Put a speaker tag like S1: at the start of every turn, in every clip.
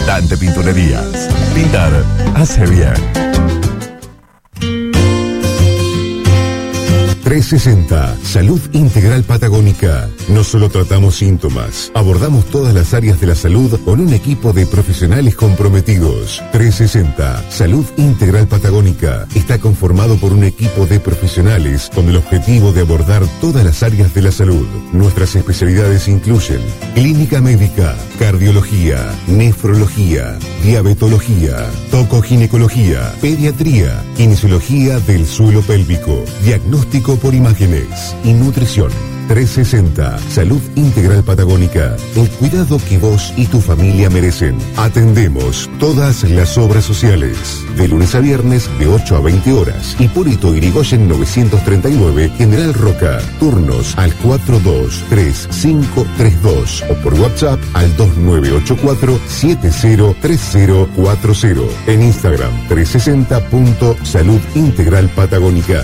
S1: Dante Pinturerías. Pintar hace bien.
S2: 360, Salud Integral Patagónica. No solo tratamos síntomas, abordamos todas las áreas de la salud con un equipo de profesionales comprometidos. 360, Salud Integral Patagónica. Está conformado por un equipo de profesionales con el objetivo de abordar todas las áreas de la salud. Nuestras especialidades incluyen clínica médica, cardiología, nefrología, diabetología, tocoginecología, pediatría, kinesiología del suelo pélvico, diagnóstico por imágenes y nutrición. 360, Salud Integral Patagónica. El cuidado que vos y tu familia merecen. Atendemos todas las obras sociales. De lunes a viernes de 8 a 20 horas. Hipólito Yrigoyen 939, General Roca. Turnos al 423532 o por WhatsApp al 2984-703040. En Instagram 360.Salud Integral Patagónica.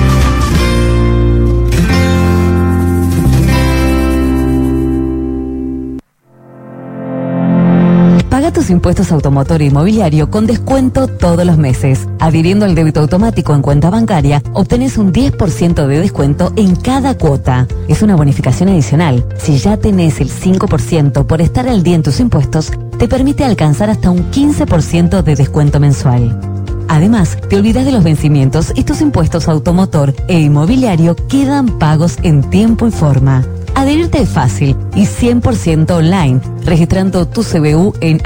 S3: Paga tus impuestos automotor e inmobiliario con descuento todos los meses. Adhiriendo al débito automático en cuenta bancaria, obtenés un 10% de descuento en cada cuota. Es una bonificación adicional. Si ya tenés el 5% por estar al día en tus impuestos, te permite alcanzar hasta un 15% de descuento mensual. Además, te olvidas de los vencimientos y tus impuestos automotor e inmobiliario quedan pagos en tiempo y forma. Adherirte es fácil y 100% online, registrando tu CBU en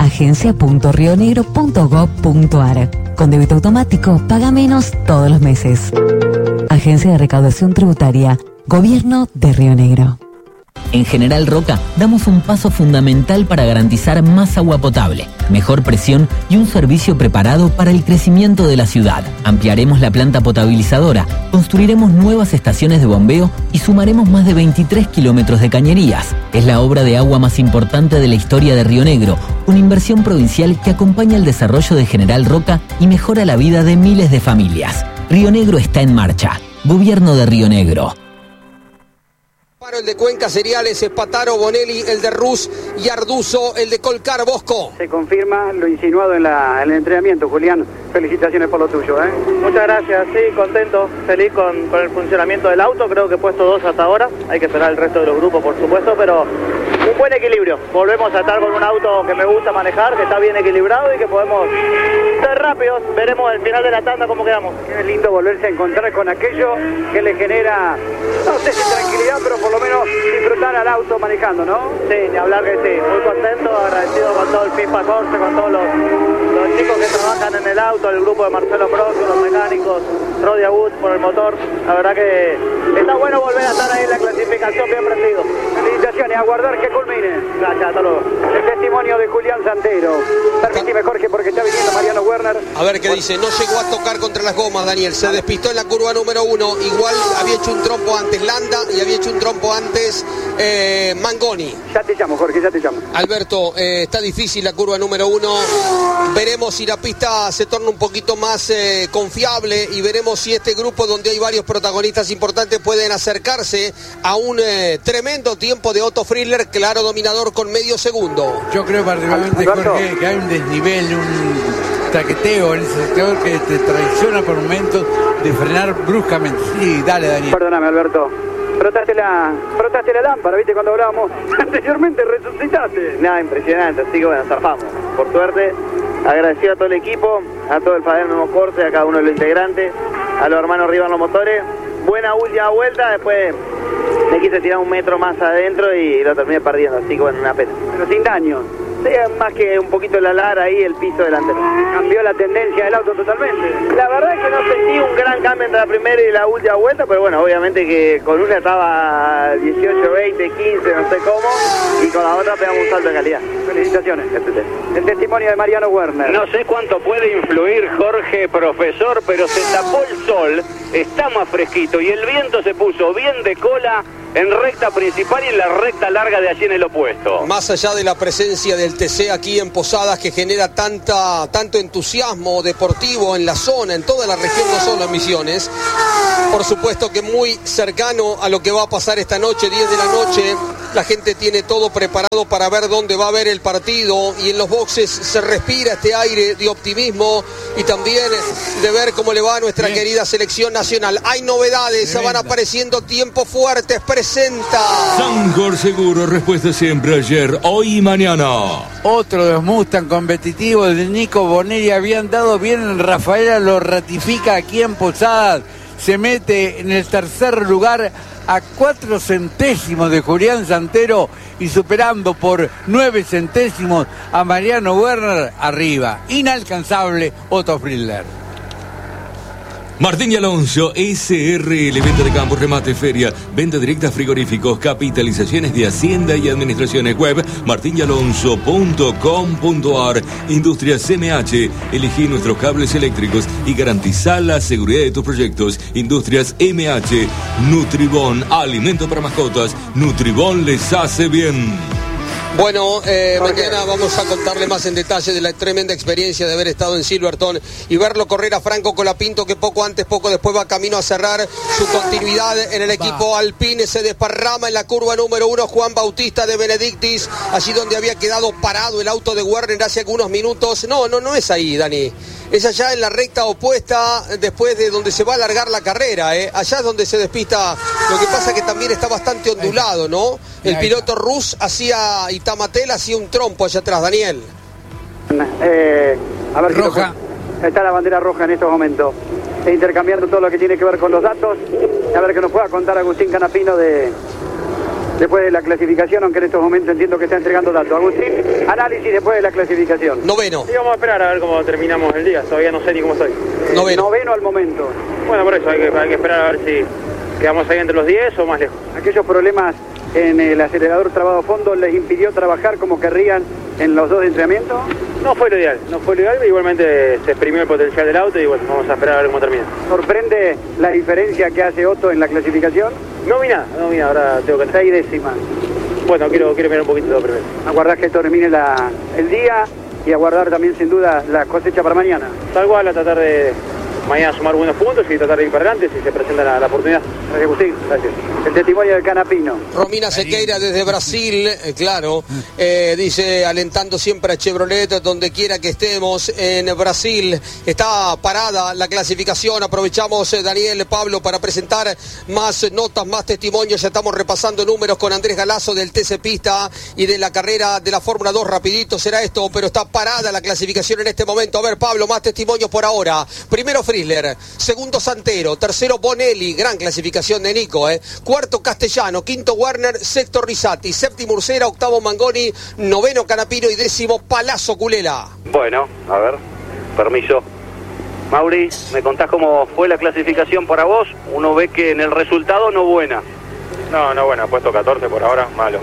S3: agencia.rionegro.gov.ar. Con débito automático, paga menos todos los meses. Agencia de Recaudación Tributaria, Gobierno de Río Negro.
S4: En General Roca damos un paso fundamental para garantizar más agua potable, mejor presión y un servicio preparado para el crecimiento de la ciudad. Ampliaremos la planta potabilizadora, construiremos nuevas estaciones de bombeo y sumaremos más de 23 kilómetros de cañerías. Es la obra de agua más importante de la historia de Río Negro, una inversión provincial que acompaña el desarrollo de General Roca y mejora la vida de miles de familias. Río Negro está en marcha. Gobierno de Río Negro.
S5: El de Cuenca Cereales, Espataro, Bonelli, el de Rus y Arduzo, el de Colcar, Bosco.
S6: Se confirma lo insinuado en el entrenamiento, Julián. Felicitaciones por lo tuyo, ¿eh?
S7: Muchas gracias, sí, contento, feliz con el funcionamiento del auto, creo que he puesto 2 hasta ahora, hay que esperar el resto de los grupos por supuesto, pero un buen equilibrio, volvemos a estar con un auto que me gusta manejar, que está bien equilibrado y que podemos ser rápidos, veremos al final de la tanda cómo quedamos.
S6: Qué lindo volverse a encontrar con aquello que le genera, no sé si tranquilidad, pero por lo menos disfrutar al auto manejando, ¿no?
S7: Sí, ni hablar que sí, muy contento, agradecido con todo el FIFA Corse, con todos los chicos que trabajan en el auto, el grupo de Marcelo Proccio, los mecánicos, Rodia Wood por el motor. La verdad que está bueno volver a estar ahí en la clasificación bien prendido.
S6: Felicitaciones, a guardar que culmine.
S7: Gracias, hasta luego.
S6: El testimonio de Julián Santero. Permíteme, Jorge, porque está viniendo Mariano Werner.
S5: A ver qué dice. No llegó a tocar contra las gomas, Daniel. Se despistó en la curva número 1. Igual había hecho un trompo antes Landa y había hecho un trompo antes Mangoni.
S6: Ya te llamo, Jorge, ya te llamo.
S5: Alberto, está difícil la curva número 1. Veremos si la pista se torna un poquito más confiable y veremos si este grupo, donde hay varios protagonistas importantes, pueden acercarse a un tremendo tiempo de Otto Friedler, claro dominador con medio segundo.
S8: Yo creo particularmente, Jorge, que hay un desnivel, un traqueteo en ese sector que te traiciona por momentos de frenar bruscamente. Sí, dale, Daniel.
S6: Perdóname, Alberto. Frotaste la lámpara, ¿viste? Cuando hablábamos anteriormente, resucitaste.
S7: Nada, impresionante, así que bueno, zafamos. Por suerte, agradecido a todo el equipo, a todo el Fader Memo Corse, a cada uno de los integrantes, a los hermanos Rivas Los Motores. Buena última vuelta, después me quise tirar un metro más adentro y lo terminé perdiendo, así que bueno, una pena.
S6: Pero sin daño.
S7: Sí, más que un poquito la lara ahí, el piso delantero.
S6: Cambió la tendencia del auto totalmente.
S7: La verdad es que no sentí un gran cambio entre la primera y la última vuelta, pero bueno, obviamente que con una estaba 18, 20, 15, no sé cómo, y con la otra pegamos un salto de calidad.
S6: Felicitaciones. El testimonio de Mariano Werner.
S9: No sé cuánto puede influir Jorge, profesor, pero se tapó el sol, está más fresquito y el viento se puso bien de cola en recta principal y en la recta larga de allí en el opuesto.
S5: Más allá de la presencia del TC aquí en Posadas, que genera tanto entusiasmo deportivo en la zona, en toda la región, no solo en Misiones, por supuesto que muy cercano a lo que va a pasar esta noche, 10 de la noche, la gente tiene todo preparado para ver dónde va a haber el partido, y en los boxes se respira este aire de optimismo y también de ver cómo le va a nuestra querida selección nacional. Hay novedades, se van apareciendo tiempos fuertes, presenta
S10: Sancor Seguro, respuesta siempre ayer, hoy y mañana.
S8: Otro de los Mustang competitivos de Nico Bonelli, habían dado bien en Rafaela, lo ratifica aquí en Posadas, se mete en el tercer lugar a 4 centésimos de Julián Santero y superando por 9 centésimos a Mariano Werner arriba. Inalcanzable Otto Friedler.
S10: Martín y Alonso, SRL, venta de campo, remate, feria, venta directa, frigoríficos, capitalizaciones de Hacienda y Administraciones. Web martinyalonso.com.ar. Industrias MH, elegí nuestros cables eléctricos y garantiza la seguridad de tus proyectos. Industrias MH, Nutribón, alimento para mascotas, Nutribón les hace bien.
S5: Bueno, mañana vamos a contarle más en detalle de la tremenda experiencia de haber estado en Silverton y verlo correr a Franco Colapinto, que poco antes, poco después va camino a cerrar su continuidad en el equipo Alpine. Se desparrama en la curva número 1 Juan Bautista de Benedictis, allí donde había quedado parado el auto de Werner hace algunos minutos. No es ahí, Dani. Es allá en la recta opuesta, después de donde se va a alargar la carrera, Allá es donde se despista. Lo que pasa que también está bastante ondulado, ¿no? El piloto Rus hacía, y Tamatel hacía un trompo allá atrás, Daniel.
S6: A ver, roja. Está la bandera roja en estos momentos. Intercambiando todo lo que tiene que ver con los datos. A ver qué nos pueda contar Agustín Canapino después de la clasificación, aunque en estos momentos entiendo que está entregando datos. Agustín, análisis después de la clasificación.
S5: Noveno.
S7: Y vamos a esperar a ver cómo terminamos el día. Todavía no sé ni cómo estoy.
S6: Noveno al momento.
S7: Bueno, por eso hay que esperar a ver si quedamos ahí entre los 10 o más lejos.
S6: Aquellos problemas en el acelerador trabado a fondo les impidió trabajar como querrían en los 2 entrenamientos.
S7: No fue lo ideal, igualmente se exprimió el potencial del auto y bueno, vamos a esperar a ver cómo termina.
S6: ¿Sorprende la diferencia que hace Otto en la clasificación?
S7: No vi nada, ahora tengo que...
S6: 6 décimas.
S7: Bueno, quiero mirar un poquito primero.
S6: Aguardar que termine el día y aguardar también sin duda la cosecha para mañana.
S7: Tal cual, a tratar de mañana sumar buenos puntos y tratar de ir para adelante si se presenta la oportunidad.
S6: Gracias, Agustín. Gracias. El testimonio del Canapino.
S5: Romina Sequeira desde Brasil, claro, dice, alentando siempre a Chevrolet donde quiera que estemos en Brasil. Está parada la clasificación. Aprovechamos, Daniel, Pablo, para presentar más notas, más testimonios. Ya estamos repasando números con Andrés Galazo del TC Pista y de la carrera de la Fórmula 2. Rapidito será esto, pero está parada la clasificación en este momento. A ver, Pablo, más testimonios por ahora. Primero Friedler, segundo Santero, tercero Bonelli, gran clasificación de Nico, cuarto Castellano, quinto Werner, sexto Risati, séptimo Ursera, octavo Mangoni, noveno Canapino y décimo Palazzo Culela.
S9: Bueno, a ver, permiso. Mauri, ¿me contás cómo fue la clasificación para vos? Uno ve que en el resultado no buena.
S11: No buena, puesto 14 por ahora, malo.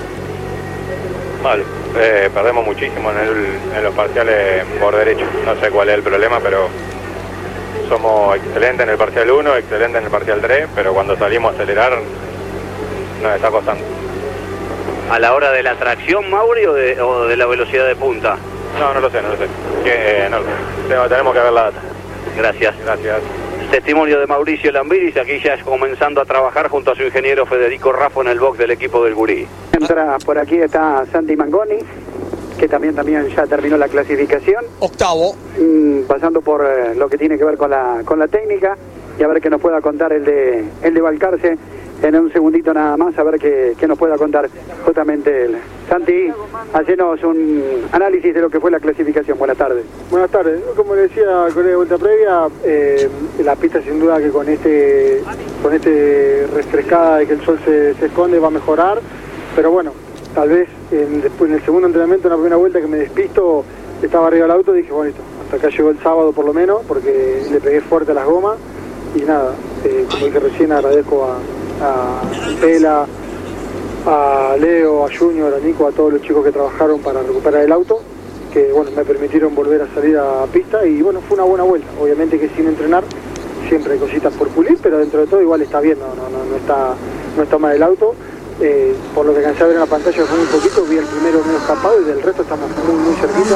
S11: Perdemos muchísimo en los parciales por derecho. No sé cuál es el problema, pero somos excelentes en el parcial 1, excelentes en el parcial 3, pero cuando salimos a acelerar nos está costando.
S9: ¿A la hora de la tracción, Mauri, o de la velocidad de punta?
S11: No lo sé. Tenemos que ver la data.
S9: Gracias. Testimonio de Mauricio Lambiris, aquí ya comenzando a trabajar junto a su ingeniero Federico Raffo en el box del equipo del Gurí.
S6: Entra por aquí está Santi Mangoni, que también ya terminó la clasificación.
S5: Octavo.
S6: Pasando por lo que tiene que ver con la técnica, y a ver qué nos pueda contar el de Balcarce en un segundito nada más, a ver qué nos pueda contar justamente él. Santi, hacenos un análisis de lo que fue la clasificación. Buenas tardes.
S12: Buenas tardes. Como le decía al colega de vuelta previa, la pista sin duda que con este refrescada de que el sol se esconde va a mejorar, pero bueno, tal vez después en el segundo entrenamiento, en la primera vuelta que me despisto, estaba arriba del auto, dije, bueno, listo, hasta acá llegó el sábado por lo menos, porque le pegué fuerte a las gomas, y nada, como dije recién, agradezco a Pela, a Leo, a Junior, a Nico, a todos los chicos que trabajaron para recuperar el auto, que bueno, me permitieron volver a salir a pista, y bueno, fue una buena vuelta. Obviamente que sin entrenar siempre hay cositas por pulir, pero dentro de todo igual está bien, no está mal el auto. Por lo que alcancé a ver en la pantalla fue muy poquito, vi el primero medio escapado y del resto estamos muy cerquita.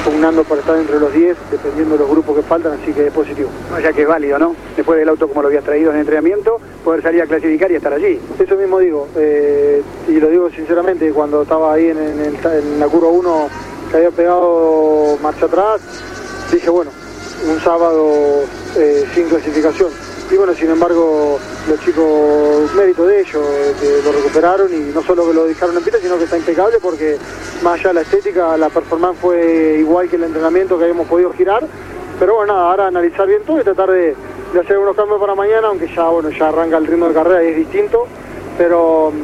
S12: pugnando por estar entre los 10, dependiendo de los grupos que faltan, así que es positivo.
S6: O sea que es válido, ¿no? Después del auto como lo habías traído en el entrenamiento, poder salir a clasificar y estar allí.
S12: Eso mismo digo, y lo digo sinceramente, cuando estaba ahí en la curva 1, que había pegado marcha atrás, dije, bueno, un sábado sin clasificación. Y bueno, sin embargo, los chicos, mérito de ellos, que lo recuperaron y no solo que lo dejaron en pista, sino que está impecable porque más allá de la estética, la performance fue igual que el entrenamiento que habíamos podido girar. Pero bueno, nada, ahora analizar bien todo y tratar de hacer unos cambios para mañana, aunque ya arranca el ritmo de carrera y es distinto. Pero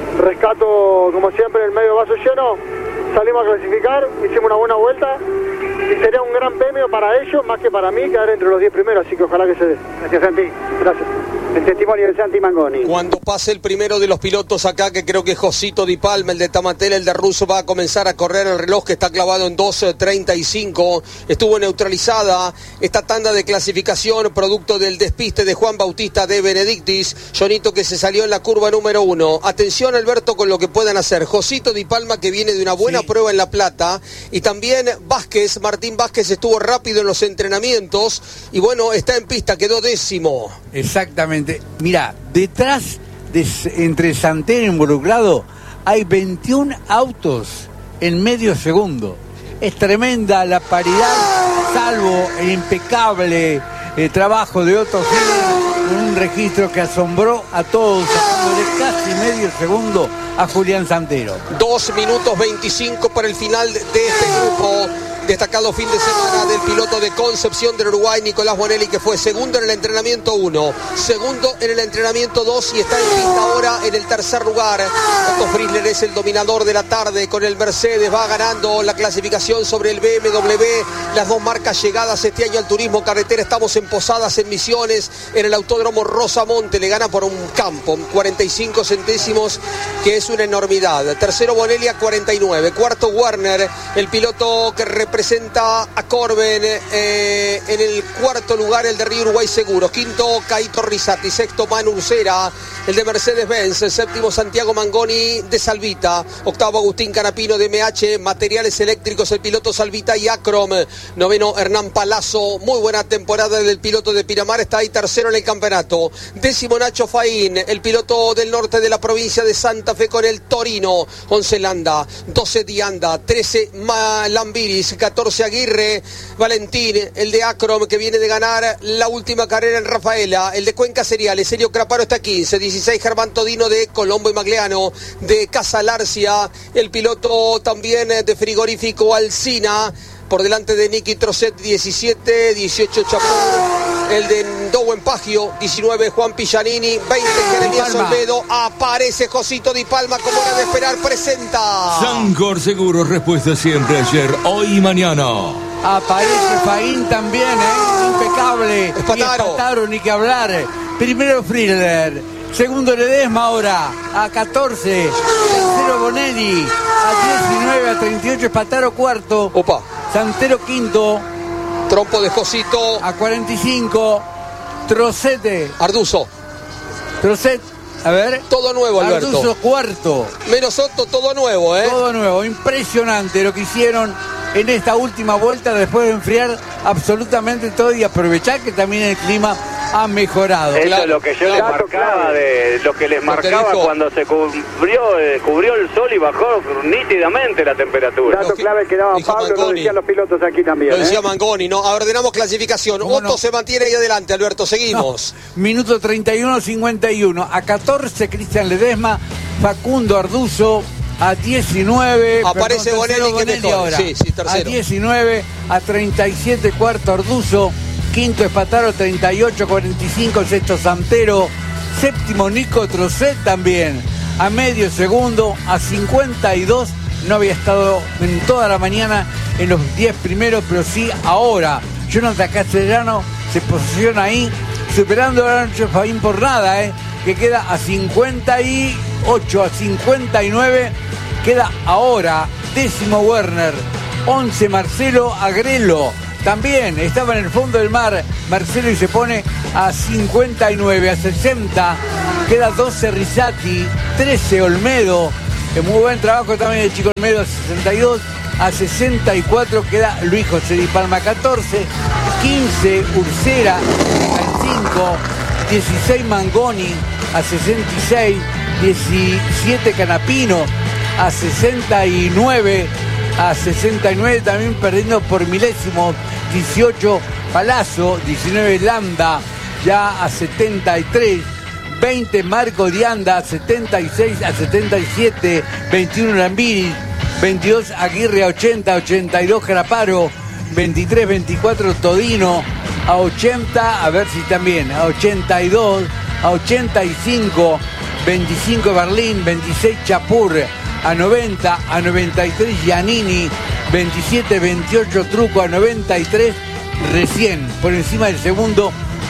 S12: rescato, como siempre, el medio vaso lleno, salimos a clasificar, hicimos una buena vuelta. Y sería un gran premio para ellos, más que para mí, quedar entre los 10 primeros, así que ojalá que se dé.
S6: Gracias, Santi. Gracias. El testimonio de Santi Mangoni.
S5: Cuando pase el primero de los pilotos acá, que creo que es Josito Di Palma, el de Tamatel, el de Russo, va a comenzar a correr el reloj que está clavado en 2:35. Estuvo neutralizada esta tanda de clasificación, producto del despiste de Juan Bautista de Benedictis. Jonito que se salió en la curva número 1. Atención, Alberto, con lo que puedan hacer. Josito Di Palma, que viene de una buena prueba en La Plata. Y también Vázquez, Martín Vázquez, estuvo rápido en los entrenamientos. Y bueno, está en pista, quedó 10º.
S8: Exactamente. Mira, detrás, entre Santero involucrado, hay 21 autos en medio segundo. Es tremenda la paridad, salvo el impecable trabajo de Otto Gil, con un registro que asombró a todos, sacándole casi medio segundo a Julián Santero.
S5: 2 minutos 25 para el final de este grupo. Destacado fin de semana del piloto de Concepción del Uruguay, Nicolás Bonelli, que fue segundo en el entrenamiento 1, segundo en el entrenamiento 2 y está en pista ahora en el tercer lugar. Otto Friedler es el dominador de la tarde con el Mercedes, va ganando la clasificación sobre el BMW, las dos marcas llegadas este año al turismo carretera. Estamos en Posadas, en Misiones, en el Autódromo Rosamonte, le gana por un campo, 45 centésimos, que es una enormidad. Tercero Bonelli a 49, cuarto Werner, el piloto que representa a Corben, en el cuarto lugar el de Río Uruguay Seguros, quinto Caito Rizzati, sexto Manu Ursera, el de Mercedes-Benz, séptimo Santiago Mangoni de Salvita, octavo Agustín Canapino de MH Materiales Eléctricos, el piloto Salvita y Acrom, noveno Hernán Palazzo, muy buena temporada del piloto de Pinamar, está ahí tercero en el campeonato, décimo Nacho Faín, el piloto del norte de la provincia de Santa Fe con el Torino, 11 Landa, 12 Dianda, 13 Lambiris, 14 Aguirre, Valentín, el de Acrom que viene de ganar la última carrera en Rafaela, el de Cuenca Cereales, Elio Craparo está 15, 16 Germán Todino de Colombo y Magliano, de Casa Larcia, el piloto también de Frigorífico Alsina, por delante de Nicky Trocet, 17, 18 Chapur, el de Dowen Pagio, 19 Juan Pillanini, 20 Jeremías Olmedo, aparece Josito Di Palma, como era de esperar, presenta
S10: Sancor Seguros, respuesta siempre, ayer, hoy y mañana.
S8: Aparece Faín también, impecable. Espataro, ni que hablar. Primero Friedler, segundo Ledesma ahora, a 14, tercero Bonelli, a 19, a 38 Espataro cuarto.
S5: Opa.
S8: Santero quinto.
S5: Trompo de Josito.
S8: A 45. Trocete.
S5: Arduzo.
S8: Trocet. A ver.
S5: Todo nuevo, Alberto.
S8: Arduzo cuarto.
S5: Menos Otto, todo nuevo,
S8: Todo nuevo. Impresionante lo que hicieron en esta última vuelta después de enfriar absolutamente todo y aprovechar que también el clima ha mejorado.
S9: Eso es lo que yo les marcaba, de lo que les marcaba cuando se cubrió el sol y bajó nítidamente la temperatura.
S6: Dato clave que daba Pablo, Mangoni. Lo decían los pilotos aquí también.
S5: Lo decía Mangoni, ¿no? Ahora ordenamos clasificación. Otto se mantiene ahí adelante, Alberto, seguimos.
S8: Minuto 31-51. A 14 Cristian Ledesma, Facundo Arduzo. A 19
S5: aparece Bonelli, que mejor.
S8: Ahora.
S5: Sí, tercero.
S8: A 19, a 37 cuarto Arduzo, quinto Espataro, 38, 45 sexto Santero, séptimo Nico Trocet también, a medio segundo, a 52, no había estado en toda la mañana en los 10 primeros, pero sí ahora. Jonathan Castellano se posiciona ahí, superando a Nacho Faín por nada, que queda a 58, a 59, queda ahora décimo Werner, 11 Marcelo Agrelo, también estaba en el fondo del mar Marcelo y se pone a 59, a 60, queda 12 Rizzati, 13 Olmedo, muy buen trabajo también el chico Olmedo, a 62, a 64 queda Luis José Di Palma. 14, 15 Ursera al 5, 16 Mangoni a 66, 17 Canapino a 69, también perdiendo por milésimos, 18 Palazzo, 19 Landa ya a 73, 20 Marco Dianda, 76 a 77, 21 Lambiri, 22 Aguirre a 80, 82 Graparo, 23, 24 Todino, a 80, a ver si también, a 82, a 85, 25 Berlín, 26 Chapur, a 90, a 93 Giannini, 27, 28 Truco, a 93 recién, por encima del segundo,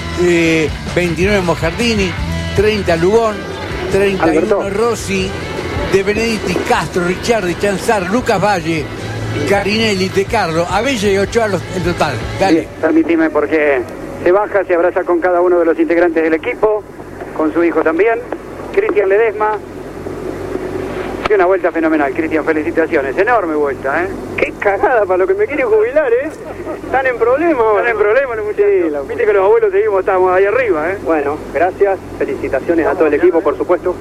S8: 29 Mojardini, 30 Lugón, 31 Alberto Rossi, De Benedetti, Castro, Ricciardi, Chanzar, Lucas Valle, Carinelli, De Carlo, Abella y Ochoa en total. Dale.
S6: Bien, permíteme porque se baja, se abraza con cada uno de los integrantes del equipo, con su hijo también, Cristian Ledesma. Y una vuelta fenomenal, Cristian, felicitaciones, enorme vuelta, ¿eh? Qué cagada para lo que me quieren jubilar, ¿eh? Están en problemas. Están en problemas los muchachos. Viste que los abuelos estábamos ahí arriba, ¿eh?
S13: Bueno, gracias, felicitaciones a todo el equipo, por supuesto.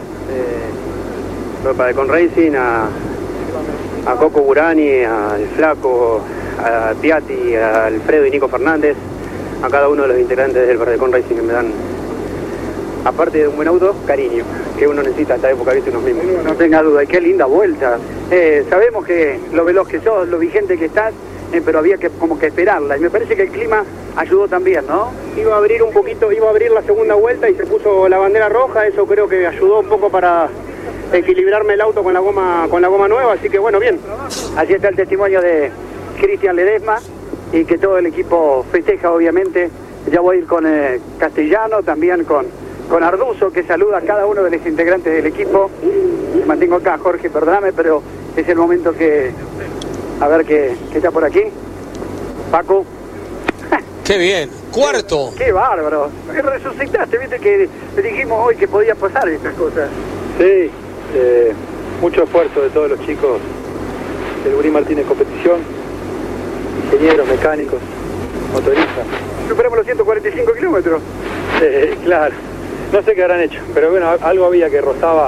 S13: Tropa de Conracing, a Coco Burani, al Flaco, a Piatti, a Alfredo y Nico Fernández, a cada uno de los integrantes del Verde Conracing que me dan, aparte de un buen auto, cariño, que uno necesita a esta época, viste, unos mismos.
S6: No tenga duda, y qué linda vuelta. Sabemos que lo veloz que sos, lo vigente que estás, pero había que como que esperarla, y me parece que el clima ayudó también, ¿no?
S13: Iba a abrir un poquito, iba a abrir la segunda vuelta y se puso la bandera roja, eso creo que ayudó un poco para equilibrarme el auto con la goma nueva, así que bueno, bien.
S6: Así está el testimonio de Cristian Ledesma y que todo el equipo festeja, obviamente. Ya voy a ir con Castellano, también con Arduzo, que saluda a cada uno de los integrantes del equipo. Me mantengo acá, Jorge, perdóname, pero es el momento que... A ver qué está por aquí. Paco.
S5: ¡Qué bien! ¡Cuarto!
S6: ¡Qué bárbaro! Resucitaste, viste que te dijimos hoy que podía pasar estas cosas.
S14: Sí, mucho esfuerzo de todos los chicos del Gurí Martínez Competición, ingenieros, mecánicos, motoristas.
S6: Superamos los 145 kilómetros.
S14: Claro, no sé qué habrán hecho, pero bueno, algo había que rozaba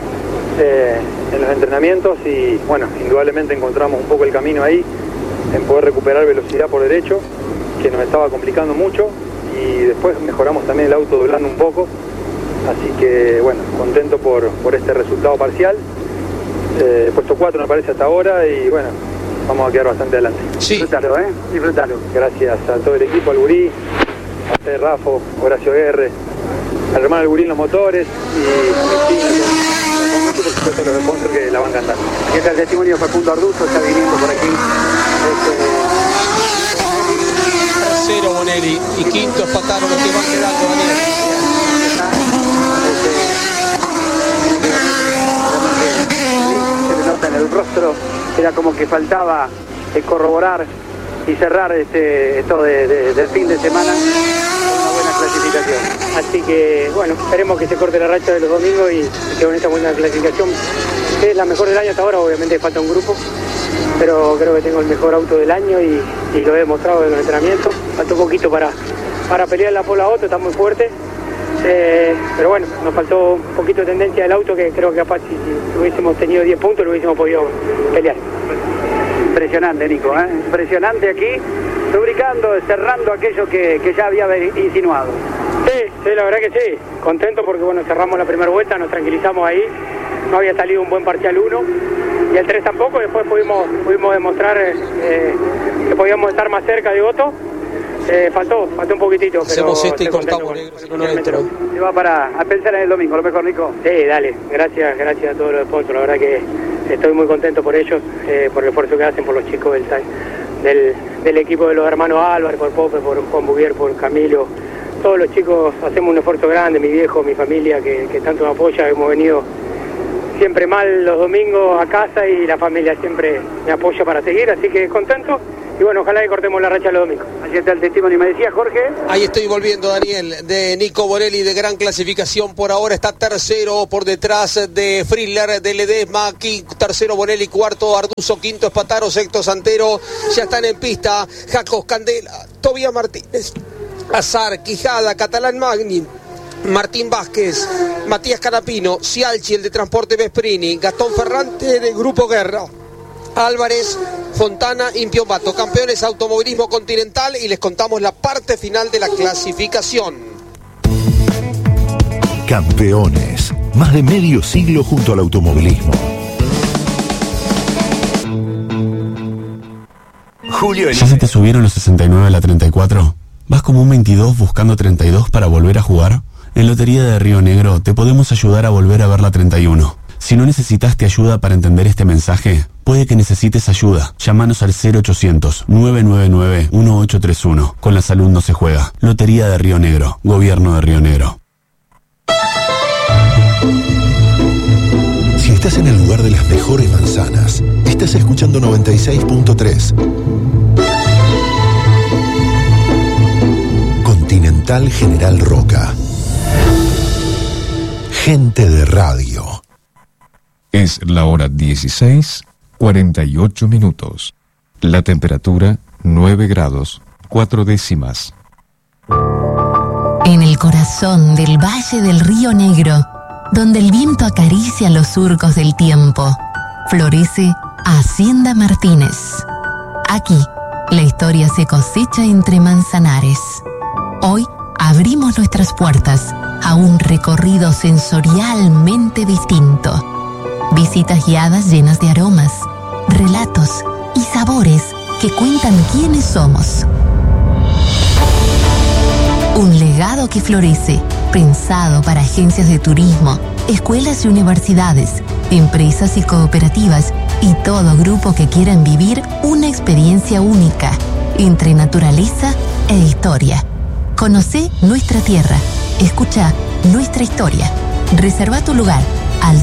S14: en los entrenamientos y bueno, indudablemente encontramos un poco el camino ahí, en poder recuperar velocidad por derecho, que nos estaba complicando mucho, y después mejoramos también el auto doblando un poco. Así que, bueno, contento por este resultado parcial. Puesto 4 me parece hasta ahora y, bueno, vamos a quedar bastante adelante.
S6: Sí. Disfrútalo, disfrútalo.
S14: Gracias a todo el equipo, al Gurí, a Fede Rafo, Horacio Guerre, al hermano del Gurí en los motores y por supuesto los sponsors que la van cantando.
S6: Y está el testimonio de Facundo Arduzo, está viniendo por aquí.
S5: Tercero Bonelli y quinto Espataro, los que van quedando, Daniel.
S6: Se le nota en el rostro, era como que faltaba corroborar y cerrar esto del fin de semana con una buena clasificación.
S13: Así que, bueno, esperemos que se corte la racha de los domingos y que con esta buena clasificación, que es la mejor del año hasta ahora, obviamente falta un grupo, pero creo que tengo el mejor auto del año y lo he demostrado en los entrenamientos. Falta un poquito para pelear la pole a otro, está muy fuerte. Pero bueno, nos faltó un poquito de tendencia del auto, que creo que capaz si hubiésemos tenido 10 puntos lo hubiésemos podido pelear.
S6: Impresionante, Nico, impresionante aquí, rubricando, cerrando aquello que ya había insinuado.
S13: Sí, la verdad que sí, contento porque bueno, cerramos la primera vuelta, nos tranquilizamos ahí, no había salido un buen parcial 1 y el 3 tampoco, después pudimos demostrar que podíamos estar más cerca de Otto. Faltó un poquitito.
S5: Hacemos y cortamos negro, si no entro.
S6: Se va a pensar en el domingo, lo mejor, Nico.
S13: Sí, dale, gracias a todos los sponsors, la verdad que estoy muy contento por ellos, por el esfuerzo que hacen, por los chicos del equipo de los hermanos Álvarez, por Pope, por Juan Buguier, por Camilo. Todos los chicos hacemos un esfuerzo grande, mi viejo, mi familia, que tanto me apoya. Hemos venido siempre mal los domingos a casa y la familia siempre me apoya para seguir, así que contento bueno, ojalá que cortemos la racha los domingos.
S6: Allí está el testimonio. ¿Me decía Jorge?
S5: Ahí estoy volviendo, Daniel, de Nico Bonelli, de gran clasificación. Por ahora está tercero por detrás de Friedler, de Ledesma. Aquí tercero Bonelli, cuarto Arduzo, quinto Espataro, sexto Santero. Ya están en pista Jacos Candela, Tobías Martínez, Azar, Quijada, Catalán Magni, Martín Vázquez, Matías Canapino, Cialchi, el de Transporte Vesprini, Gastón Ferrante del Grupo Guerra, Álvarez, Fontana y Piombato, campeones automovilismo continental, y les contamos la parte final de la clasificación.
S1: Campeones, más de medio siglo junto al automovilismo. Julio,
S15: ¿ya se te subieron los 69 a la 34? ¿Vas como un 22 buscando 32 para volver a jugar? En Lotería de Río Negro te podemos ayudar a volver a ver la 31. Si no necesitaste ayuda para entender este mensaje, puede que necesites ayuda. Llámanos al 0800-999-1831. Con la salud no se juega. Lotería de Río Negro. Gobierno de Río Negro.
S1: Si estás en el lugar de las mejores manzanas, estás escuchando 96.3. Continental General Roca. Gente de radio.
S16: Es la hora 16:48 minutos. La temperatura 9 grados 4 décimas.
S17: En el corazón del Valle del Río Negro, donde el viento acaricia los surcos del tiempo, florece Hacienda Martínez. Aquí, la historia se cosecha entre manzanares. Hoy abrimos nuestras puertas a un recorrido sensorialmente distinto. Visitas guiadas llenas de aromas, relatos y sabores que cuentan quiénes somos. Un legado que florece, pensado para agencias de turismo, escuelas y universidades, empresas y cooperativas y todo grupo que quieran vivir una experiencia única entre naturaleza e historia. Conocé nuestra tierra, escucha nuestra historia. Reserva tu lugar al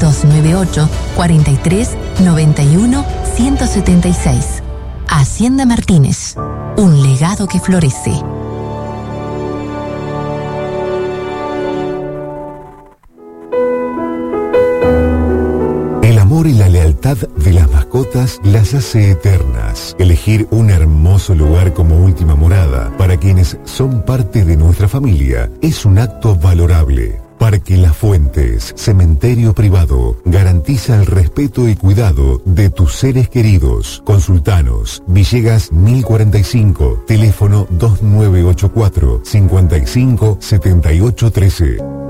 S17: 298-43-91-176. Hacienda Martínez, un legado que florece.
S2: El amor y la lealtad de las mascotas las hace eternas. Elegir un hermoso lugar como última morada para quienes son parte de nuestra familia es un acto valorable. Parque Las Fuentes, cementerio privado, garantiza el respeto y cuidado de tus seres queridos. Consultanos, Villegas 1045, teléfono 2984 55 78 13.